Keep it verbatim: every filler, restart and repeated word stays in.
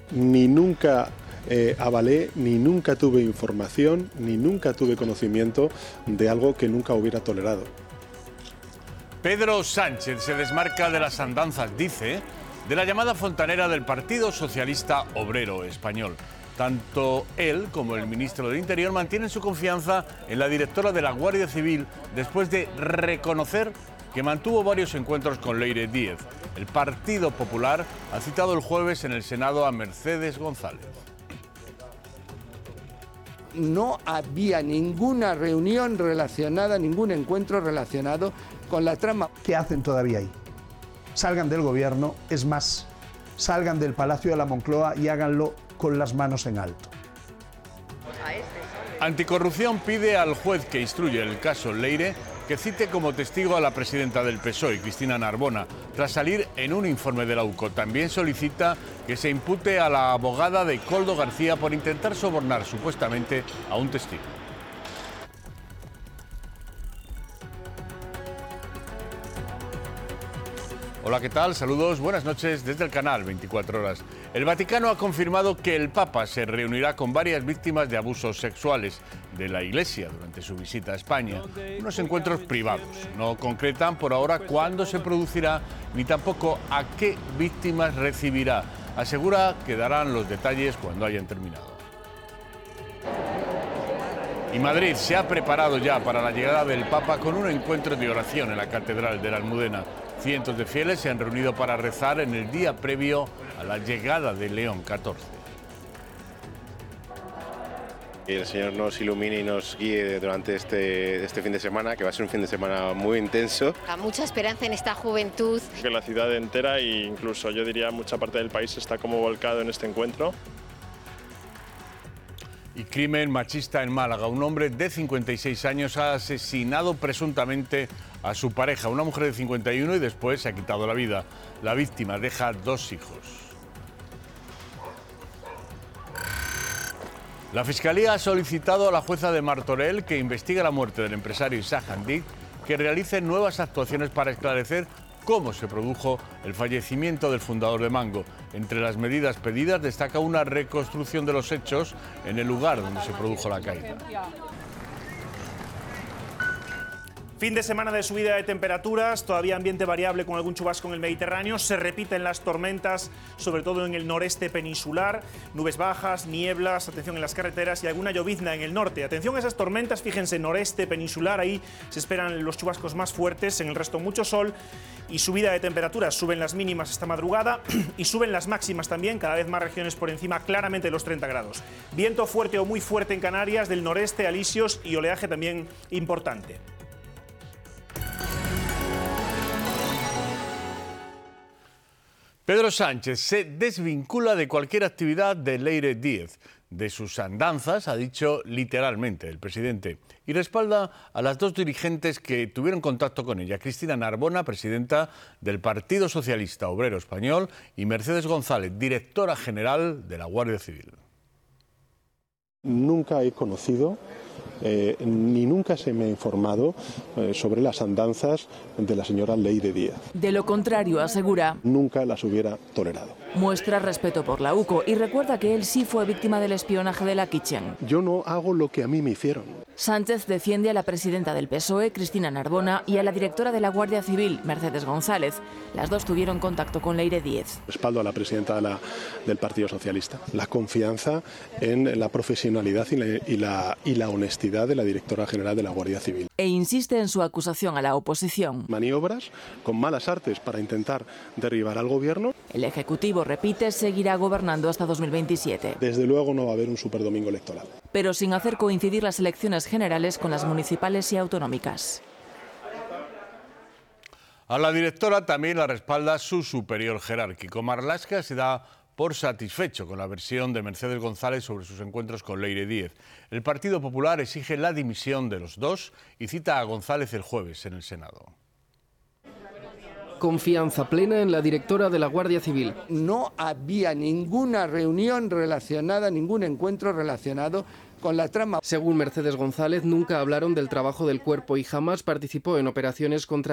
ni nunca eh, avalé, ni nunca tuve información, ni nunca tuve conocimiento de algo que nunca hubiera tolerado. Pedro Sánchez se desmarca de las andanzas, dice, de la llamada fontanera del Partido Socialista Obrero Español. Tanto él como el ministro del Interior mantienen su confianza en la directora de la Guardia Civil después de reconocer que mantuvo varios encuentros con Leire Díez. El Partido Popular ha citado el jueves en el Senado a Mercedes González. No había ninguna reunión relacionada, ningún encuentro relacionado con la trama. ¿Qué hacen todavía ahí? Salgan del gobierno, es más, salgan del Palacio de la Moncloa y háganlo con las manos en alto. Anticorrupción pide al juez que instruye el caso Leire que cite como testigo a la presidenta del P S O E, Cristina Narbona, tras salir en un informe de la U C O. También solicita que se impute a la abogada de Koldo García por intentar sobornar supuestamente a un testigo. Hola, ¿qué tal? Saludos, buenas noches desde el canal veinticuatro horas. El Vaticano ha confirmado que el Papa se reunirá con varias víctimas de abusos sexuales de la Iglesia durante su visita a España. Unos encuentros privados. No concretan por ahora cuándo se producirá ni tampoco a qué víctimas recibirá. Asegura que darán los detalles cuando hayan terminado. Y Madrid se ha preparado ya para la llegada del Papa con un encuentro de oración en la Catedral de la Almudena. Cientos de fieles se han reunido para rezar en el día previo a la llegada de León catorce. Que el Señor nos ilumine y nos guíe durante este, este fin de semana, que va a ser un fin de semana muy intenso. Mucha esperanza en esta juventud. Que la ciudad entera e incluso yo diría mucha parte del país está como volcado en este encuentro. Y crimen machista en Málaga. Un hombre de cincuenta y seis años ha asesinado presuntamente a su pareja, una mujer de cincuenta y uno, y después se ha quitado la vida. La víctima deja dos hijos. La Fiscalía ha solicitado a la jueza de Martorell, que investiga la muerte del empresario Isaac Handic, que realice nuevas actuaciones para esclarecer cómo se produjo el fallecimiento del fundador de Mango. Entre las medidas pedidas destaca una reconstrucción de los hechos en el lugar donde se produjo la caída. Fin de semana de subida de temperaturas, todavía ambiente variable con algún chubasco en el Mediterráneo, se repiten las tormentas, sobre todo en el noreste peninsular, nubes bajas, nieblas, atención en las carreteras y alguna llovizna en el norte. Atención a esas tormentas, fíjense, noreste peninsular, ahí se esperan los chubascos más fuertes, en el resto mucho sol y subida de temperaturas. Suben las mínimas esta madrugada y suben las máximas también, cada vez más regiones por encima claramente de los treinta grados. Viento fuerte o muy fuerte en Canarias, del noreste, alisios y oleaje también importante. Pedro Sánchez se desvincula de cualquier actividad de Leire Díez, de sus andanzas, ha dicho literalmente el presidente, y respalda a las dos dirigentes que tuvieron contacto con ella, Cristina Narbona, presidenta del Partido Socialista Obrero Español, y Mercedes González, directora general de la Guardia Civil. Nunca he conocido eh, ni nunca se me ha informado eh, sobre las andanzas de la señora Leire Díez. De lo contrario, asegura, nunca las hubiera tolerado. Muestra respeto por la U C O y recuerda que él sí fue víctima del espionaje de la Kitchen. Yo no hago lo que a mí me hicieron. Sánchez defiende a la presidenta del P S O E, Cristina Narbona, y a la directora de la Guardia Civil, Mercedes González. Las dos tuvieron contacto con Leire Díez. Respaldo a la presidenta de la, del Partido Socialista. La confianza en la profesionalidad y la, y, la, y la honestidad de la directora general de la Guardia Civil. E insiste en su acusación a la oposición. Maniobras con malas artes para intentar derribar al gobierno. El Ejecutivo, repite, seguirá gobernando hasta dos mil veintisiete. Desde luego no va a haber un superdomingo electoral. Pero sin hacer coincidir las elecciones generales con las municipales y autonómicas. A la directora también la respalda su superior jerárquico. Marlaska se da por satisfecho con la versión de Mercedes González sobre sus encuentros con Leire Díez. El Partido Popular exige la dimisión de los dos y cita a González el jueves en el Senado. Confianza plena en la directora de la Guardia Civil. No había ninguna reunión relacionada, ningún encuentro relacionado con la trama. Según Mercedes González, nunca hablaron del trabajo del cuerpo y jamás participó en operaciones contra